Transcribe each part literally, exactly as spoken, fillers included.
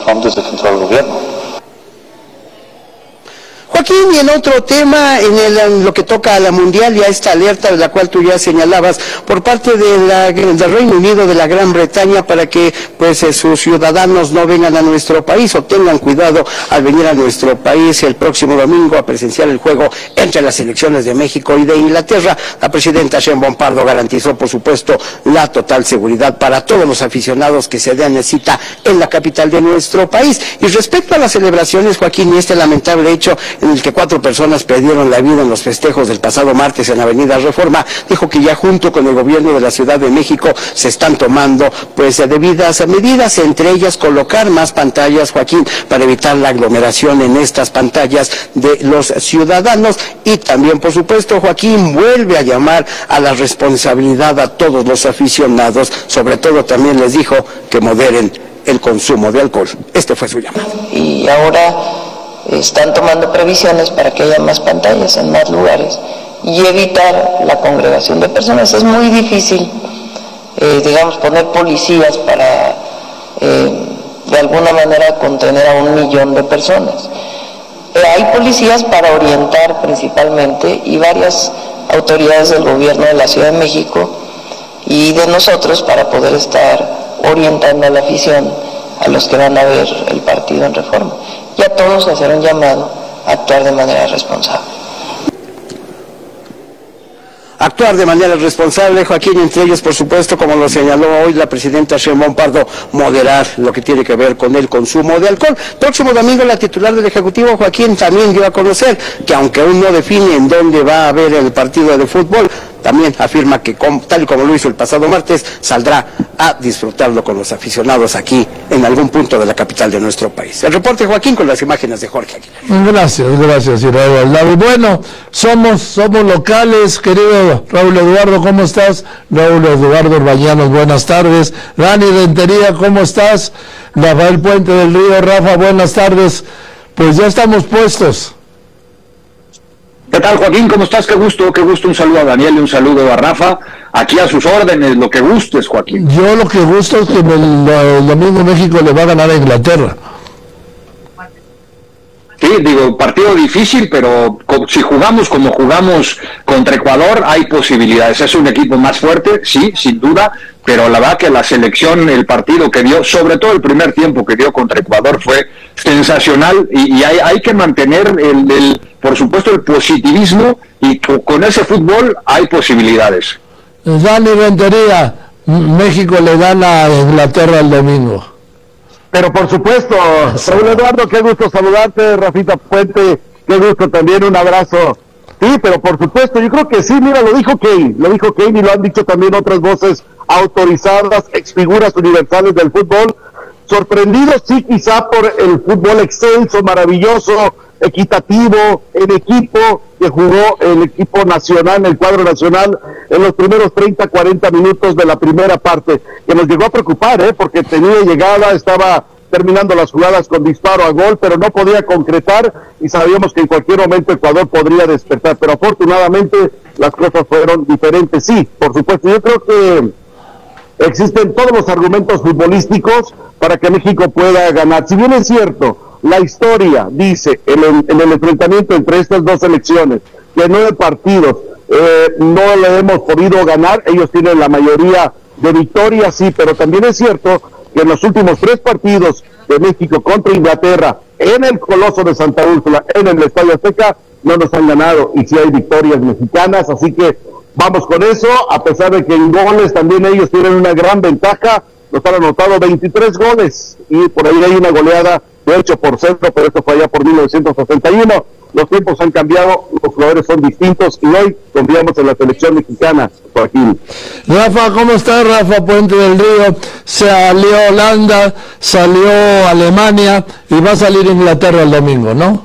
Telecom desde que entró al gobierno. Joaquín, y en otro tema, en, el, en lo que toca a la mundial y a esta alerta de la cual tú ya señalabas por parte de la, del Reino Unido, de la Gran Bretaña, para que pues eh, sus ciudadanos no vengan a nuestro país o tengan cuidado al venir a nuestro país el próximo domingo a presenciar el juego entre las selecciones de México y de Inglaterra. La presidenta Sheinbaum Pardo garantizó, por supuesto, la total seguridad para todos los aficionados que se den cita en la capital de nuestro país. Y respecto a las celebraciones, Joaquín, y este lamentable hecho en el que cuatro personas perdieron la vida en los festejos del pasado martes en Avenida Reforma, dijo que ya junto con el gobierno de la Ciudad de México se están tomando pues debidas medidas, entre ellas colocar más pantallas, Joaquín, para evitar la aglomeración en estas pantallas de los ciudadanos. Y también, por supuesto, Joaquín vuelve a llamar a la responsabilidad a todos los aficionados, sobre todo también les dijo que moderen el consumo de alcohol. Este fue su llamado. Y ahora están tomando previsiones para que haya más pantallas en más lugares y evitar la congregación de personas. Es muy difícil, eh, digamos, poner policías para, eh, de alguna manera, contener a un millón de personas. Eh, hay policías para orientar principalmente, y varias autoridades del gobierno de la Ciudad de México y de nosotros para poder estar orientando a la afición, a los que van a ver el partido en Reforma. Y a todos hacer un llamado a actuar de manera responsable. Actuar de manera responsable, Joaquín, entre ellos, por supuesto, como lo señaló hoy la presidenta Sheinbaum Pardo, moderar lo que tiene que ver con el consumo de alcohol. Próximo domingo, la titular del Ejecutivo, Joaquín, también dio a conocer que aunque aún no define en dónde va a haber el partido de fútbol, también afirma que, tal y como lo hizo el pasado martes, saldrá a disfrutarlo con los aficionados aquí, en algún punto de la capital de nuestro país. El reporte, Joaquín, con las imágenes de Jorge Aguilar. Gracias, gracias, Raúl. Bueno, somos, somos locales, querido Raúl Eduardo, ¿cómo estás? Raúl Eduardo Bañanos, buenas tardes. Dani Rentería, ¿cómo estás? Rafael Puente del Río, Rafa, buenas tardes. Pues ya estamos puestos. ¿Qué tal, Joaquín? ¿Cómo estás? Qué gusto, qué gusto. Un saludo a Daniel y un saludo a Rafa. Aquí a sus órdenes, lo que gustes, Joaquín. Yo lo que gusto es que el, el domingo México le va a ganar a Inglaterra. Sí, digo, partido difícil, pero si jugamos como jugamos contra Ecuador, hay posibilidades. Es un equipo más fuerte, sí, sin duda, pero la verdad que la selección, el partido que dio, sobre todo el primer tiempo que dio contra Ecuador, fue sensacional, y, y hay, hay que mantener, el, el, por supuesto, el positivismo, y con ese fútbol hay posibilidades. Dani Rentería, México le gana a Inglaterra el domingo. Pero por supuesto, Raúl Eduardo, qué gusto saludarte, Rafita Puente, qué gusto también, un abrazo. Sí, pero por supuesto, yo creo que sí, mira, lo dijo Kane, lo dijo Kane y lo han dicho también otras voces autorizadas, exfiguras universales del fútbol, sorprendidos sí quizá por el fútbol excelso, maravilloso, equitativo, en equipo, que jugó el equipo nacional, el cuadro nacional, en los primeros treinta, cuarenta minutos de la primera parte, que nos llegó a preocupar, ¿eh? Porque tenía llegada, estaba terminando las jugadas con disparo a gol, pero no podía concretar, y sabíamos que en cualquier momento Ecuador podría despertar, pero afortunadamente las cosas fueron diferentes. Sí, por supuesto, yo creo que existen todos los argumentos futbolísticos para que México pueda ganar. Si bien es cierto, la historia dice en el, en el enfrentamiento entre estas dos selecciones que nueve partidos eh, no le hemos podido ganar, ellos tienen la mayoría de victorias, sí, pero también es cierto que en los últimos tres partidos de México contra Inglaterra, en el Coloso de Santa Úrsula, en el Estadio Azteca, no nos han ganado, y sí hay victorias mexicanas, así que vamos con eso, a pesar de que en goles también ellos tienen una gran ventaja, nos han anotado veintitrés goles, y por ahí hay una goleada de ocho por cero, pero esto fue allá por mil novecientos sesenta y uno, los tiempos han cambiado, los jugadores son distintos, y hoy confiamos en la selección mexicana, Joaquín. Rafa, ¿cómo está? Rafa Puente del Río, salió Holanda, salió Alemania, y va a salir Inglaterra el domingo, ¿no?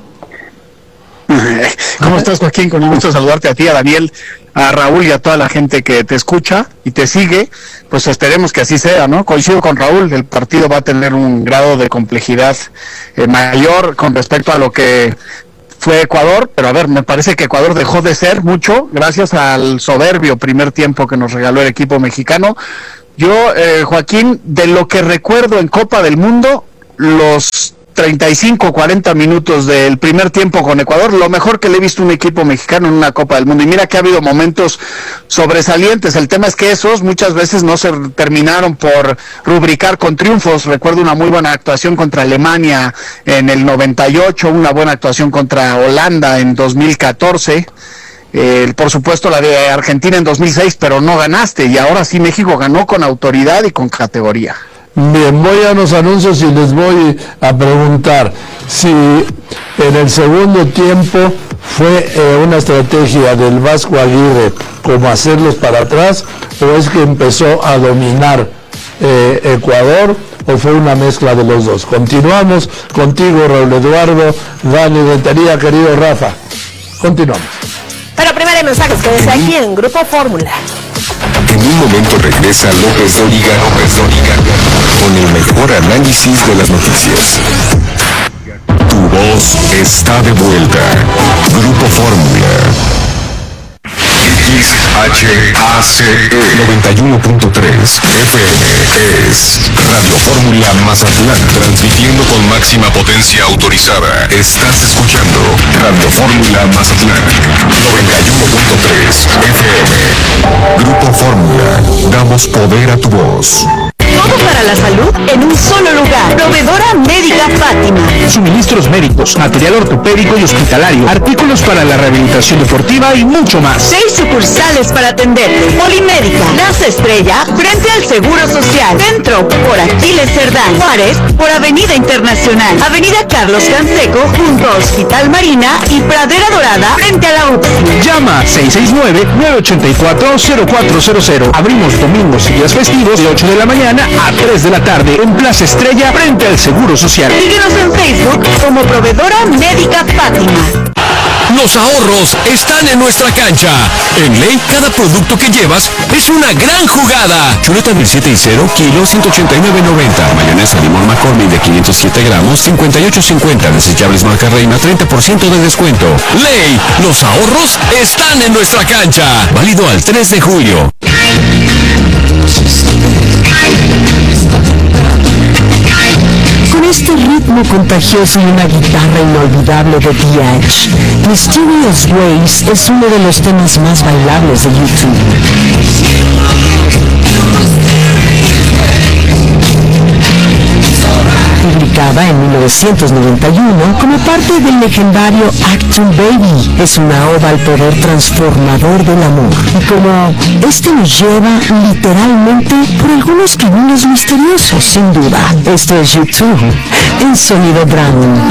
¿Cómo estás, Joaquín? Con gusto saludarte a ti, a Daniel, a Raúl y a toda la gente que te escucha y te sigue. Pues esperemos que así sea, ¿no? Coincido con Raúl, el partido va a tener un grado de complejidad eh, mayor con respecto a lo que fue Ecuador, pero a ver, me parece que Ecuador dejó de ser mucho gracias al soberbio primer tiempo que nos regaló el equipo mexicano. Yo, eh, Joaquín, de lo que recuerdo en Copa del Mundo, los treinta y cinco, cuarenta minutos del primer tiempo con Ecuador, lo mejor que le he visto a un equipo mexicano en una Copa del Mundo. Y mira que ha habido momentos sobresalientes. El tema es que esos muchas veces no se terminaron por rubricar con triunfos. Recuerdo una muy buena actuación contra Alemania en el noventa y ocho, una buena actuación contra Holanda en dos mil catorce. Eh, por supuesto la de Argentina en dos mil seis, pero no ganaste, y ahora sí México ganó con autoridad y con categoría. Bien, voy a los anuncios y les voy a preguntar si en el segundo tiempo fue eh, una estrategia del Vasco Aguirre como hacerlos para atrás, o es que empezó a dominar eh, Ecuador, o fue una mezcla de los dos. Continuamos contigo, Raúl Eduardo, Dani Rentería, querido Rafa. Continuamos. Pero primero hay mensajes, quédense aquí en Grupo Fórmula. En un momento regresa López Dóriga, López Dóriga, con el mejor análisis de las noticias. Tu voz está de vuelta. Grupo Fórmula. X H A C E noventa y uno punto tres F M es Radio Fórmula Mazatlán, transmitiendo con máxima potencia autorizada. Estás escuchando Radio Fórmula Mazatlán noventa y uno punto tres F M. Grupo Fórmula, damos poder a tu voz. Todo para la salud en un solo lugar. Proveedora Médica Fátima. Suministros médicos, material ortopédico y hospitalario, artículos para la rehabilitación deportiva y mucho más. Seis sucursales para atenderte. Polimédica, Plaza Estrella, frente al Seguro Social. Centro, por Aquiles Cerdán. Juárez, por Avenida Internacional. Avenida Carlos Canseco, junto a Hospital Marina y Pradera Dorada, frente a la U P S I. Llama seis seis nueve, nueve ocho cuatro, cero cuatro cero cero. Abrimos domingos y días festivos de ocho de la mañana a tres de la tarde en Plaza Estrella, frente al Seguro Social. Síguenos en Facebook como Proveedora Médica Fátima. Los ahorros están en nuestra cancha. En Ley, cada producto que llevas es una gran jugada. Chuleta mil siete y cero, kilo ciento ochenta y nueve noventa. Mayonesa limón McCormick de quinientos siete gramos, cincuenta y ocho cincuenta. Desechables marca Reina, treinta por ciento de descuento. Ley, los ahorros están en nuestra cancha. Válido al tres de julio. Con este ritmo contagioso y una guitarra inolvidable de The Edge, Mysterious Ways es uno de los temas más bailables de YouTube. Publicada en mil novecientos noventa y uno como parte del legendario Achtung Baby, es una oda al poder transformador del amor, y como este nos lleva literalmente por algunos caminos misteriosos. Sin duda, esto es YouTube en Sonido Brown.